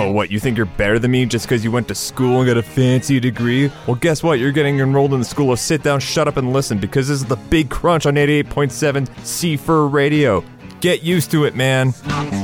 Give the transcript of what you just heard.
Oh, what, you think you're better than me just because you went to school and got a fancy degree? Well, guess what? You're getting enrolled in the school of sit down, shut up, and listen, because this is the Big Crunch on 88.7 C4 Radio. Get used to it, man.